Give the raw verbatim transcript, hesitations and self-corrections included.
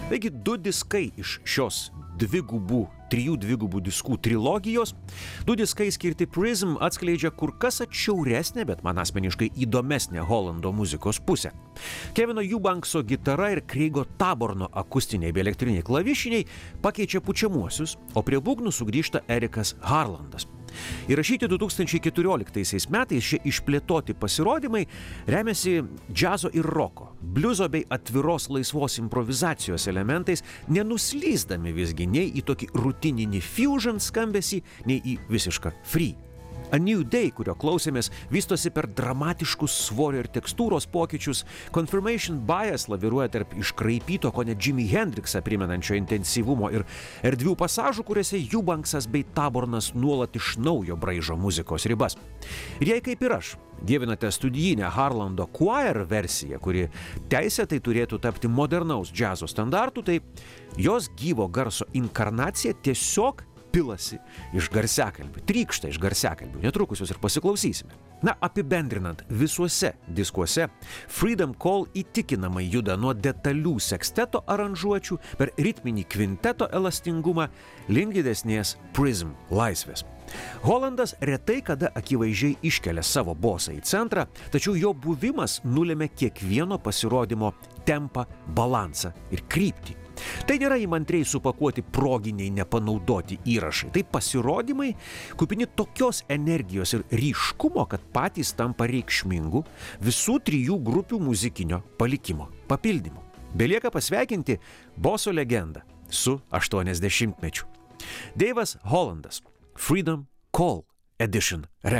Taigi du diskai iš šios dvigubų, trijų dvigubų diskų trilogijos, du diskai skirti Prism atskleidžia kur kas atšiauresnę, bet man asmeniškai įdomesnę Holando muzikos pusę. Kevino Eubankso gitara ir Kreigo Taborno akustiniai bei elektriniai klavišiniai pakeičia pučiamuosius, o prie būgnų sugrįžta Erikas Harlandas. Įrašyti du tūkstančiai keturioliktaisiais metais šie išplėtoti pasirodymai remiasi džiazo ir roko, bliuzo bei atviros laisvos improvizacijos elementais, nenuslysdami visgi nei į tokį rutininį fusion skambesį, nei į visišką free. A New Day, kurio klausėmės, vystosi per dramatiškus svorio ir tekstūros pokyčius. Confirmation Bias laviruoja tarp iškraipyto, ko ne Jimi Hendrixą primenančio intensyvumo ir erdvių pasažų, kuriuose Eubanksas bei Tabornas nuolat iš naujo braižo muzikos ribas. Ir jei kaip ir aš dievinate studijinę Harlando Choir versiją, kuri teisėtai turėtų tapti modernaus džiazo standartų, tai jos gyvo garso inkarnacija tiesiog pilasi iš garsiakalbių, trykšta iš garsiakalbių, netrukus jūs ir pasiklausysime. Na, apibendrinant, visuose diskuose Freedom Call įtikinamai juda nuo detalių seksteto aranžuočių per ritminį kvinteto elastingumą link didesnės Prism laisvės. Holandas retai kada akivaizdžiai iškelia savo bosą į centrą, tačiau jo buvimas nulėmė kiekvieno pasirodymo tempą, balansą ir kryptį. Tai nėra įmantriai supakuoti proginiai nepanaudoti įrašai. Tai pasirodymai kupini tokios energijos ir ryškumo, kad patys tampa reikšmingų visų trijų grupių muzikinio palikimo papildymu. Belieka pasveikinti boso legendą su aštuoniasdešimtmečiu. Dave'as Hollandas, Freedom Call Edition.